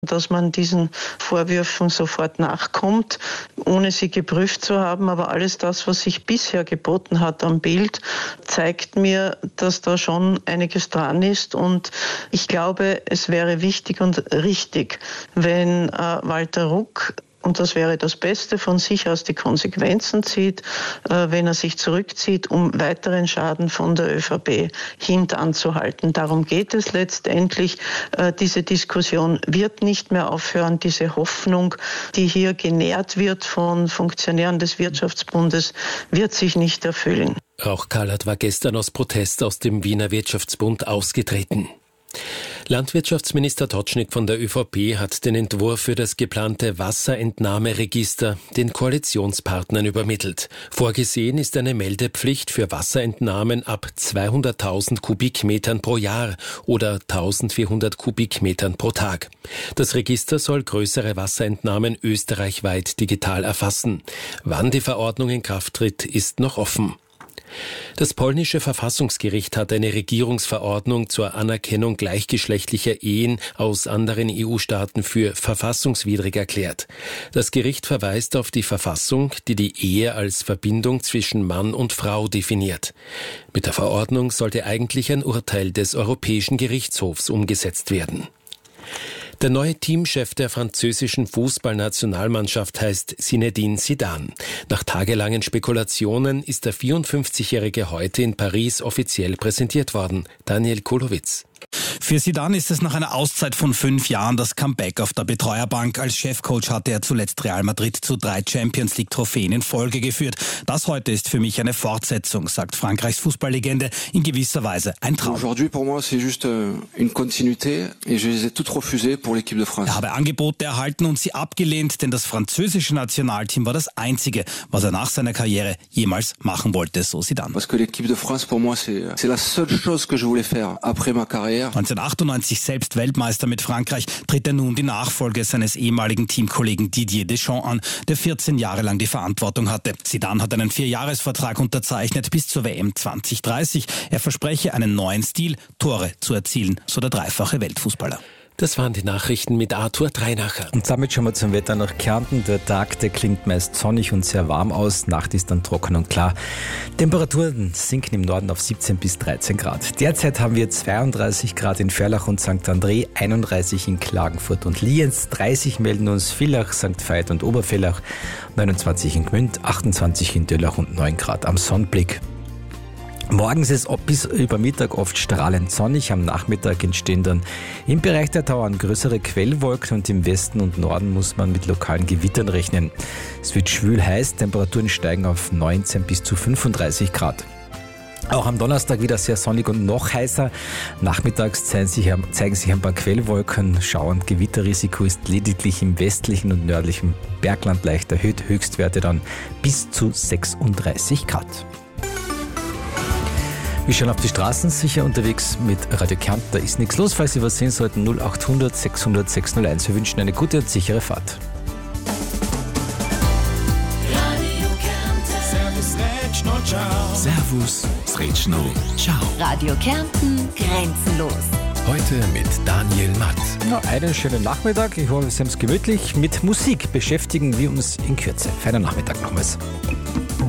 dass man diesen Vorwürfen sofort nachkommt, ohne sie geprüft zu haben. Aber alles das, was sich bisher geboten hat am Bild, zeigt mir, dass da schon einiges dran ist. Und ich glaube, es wäre wichtig und richtig, wenn Walter Ruck, und das wäre das Beste, von sich aus die Konsequenzen zieht, wenn er sich zurückzieht, um weiteren Schaden von der ÖVP hintanzuhalten. Darum geht es letztendlich. Diese Diskussion wird nicht mehr aufhören. Diese Hoffnung, die hier genährt wird von Funktionären des Wirtschaftsbundes, wird sich nicht erfüllen. Auch Kallert war gestern aus Protest aus dem Wiener Wirtschaftsbund ausgetreten. Landwirtschaftsminister Totschnig von der ÖVP hat den Entwurf für das geplante Wasserentnahmeregister den Koalitionspartnern übermittelt. Vorgesehen ist eine Meldepflicht für Wasserentnahmen ab 200.000 Kubikmetern pro Jahr oder 1.400 Kubikmetern pro Tag. Das Register soll größere Wasserentnahmen österreichweit digital erfassen. Wann die Verordnung in Kraft tritt, ist noch offen. Das polnische Verfassungsgericht hat eine Regierungsverordnung zur Anerkennung gleichgeschlechtlicher Ehen aus anderen EU-Staaten für verfassungswidrig erklärt. Das Gericht verweist auf die Verfassung, die die Ehe als Verbindung zwischen Mann und Frau definiert. Mit der Verordnung sollte eigentlich ein Urteil des Europäischen Gerichtshofs umgesetzt werden. Der neue Teamchef der französischen Fußballnationalmannschaft heißt Zinedine Zidane. Nach tagelangen Spekulationen ist der 54-Jährige heute in Paris offiziell präsentiert worden. Daniel Kulowitz. Für Zidane ist es nach einer Auszeit von 5 Jahren das Comeback auf der Betreuerbank. Als Chefcoach hatte er zuletzt Real Madrid zu 3 Champions-League-Trophäen in Folge geführt. Das heute ist für mich eine Fortsetzung, sagt Frankreichs Fußballlegende, in gewisser Weise ein Traum. Aujourd'hui pour moi c'est juste une continuité et je les ai toutes refusées pour l'équipe de France. Er habe Angebote erhalten und sie abgelehnt, denn das französische Nationalteam war das einzige, was er nach seiner Karriere jemals machen wollte, so Zidane. Parce que l'équipe de France pour moi c'est la seule chose que je voulais faire après ma carrière. 1998 selbst Weltmeister mit Frankreich, tritt er nun die Nachfolge seines ehemaligen Teamkollegen Didier Deschamps an, der 14 Jahre lang die Verantwortung hatte. Zidane hat einen 4-Jahres-Vertrag unterzeichnet bis zur WM 2030. Er verspreche einen neuen Stil, Tore zu erzielen, so der dreifache Weltfußballer. Das waren die Nachrichten mit Arthur Dreinacher. Und damit schauen wir zum Wetter nach Kärnten. Der Tag, der klingt meist sonnig und sehr warm aus. Nacht ist dann trocken und klar. Temperaturen sinken im Norden auf 17 bis 13 Grad. Derzeit haben wir 32 Grad in Ferlach und St. André, 31 in Klagenfurt und Lienz, 30 melden uns Villach, St. Veit und Obervillach, 29 in Gmünd, 28 in Döllach und 9 Grad am Sonnenblick. Morgens ist es bis über Mittag oft strahlend sonnig. Am Nachmittag entstehen dann im Bereich der Tauern größere Quellwolken und im Westen und Norden muss man mit lokalen Gewittern rechnen. Es wird schwül heiß, Temperaturen steigen auf 19 bis zu 35 Grad. Auch am Donnerstag wieder sehr sonnig und noch heißer. Nachmittags zeigen sich ein paar Quellwolken. Schau- und Gewitterrisiko ist lediglich im westlichen und nördlichen Bergland leicht erhöht. Höchstwerte dann bis zu 36 Grad. Wir schauen auf die Straßen, sicher unterwegs mit Radio Kärnten. Da ist nichts los, falls Sie was sehen sollten. 0800 600 601. Wir wünschen eine gute und sichere Fahrt. Radio Kärnten. Servus, Retschno, ciao. Servus, Retschno, ciao. Radio Kärnten, grenzenlos. Heute mit Daniel Matt. Einen schönen Nachmittag. Ich hoffe, Sie haben es gemütlich. Mit Musik beschäftigen wir uns in Kürze. Feiner Nachmittag nochmals.